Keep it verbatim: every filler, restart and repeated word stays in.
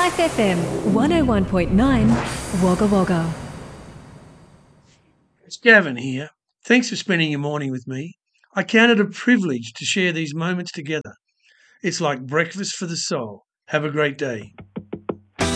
Life F M one oh one point nine Wagga Wagga. It's Gavin here. Thanks for spending your morning with me. I count it a privilege to share these moments together. It's like breakfast for the soul. Have a great day.